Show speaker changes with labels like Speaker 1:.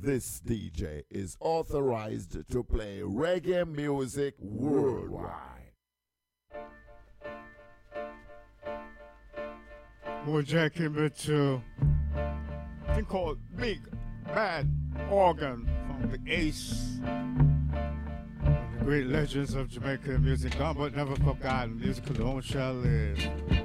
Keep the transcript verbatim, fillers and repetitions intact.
Speaker 1: This D J is authorized to play reggae music worldwide.
Speaker 2: We're jacking into a thing called Big Bad Organ from the Ace. One of the great legends of Jamaican music, gone but never forgotten. Musical don't shall live.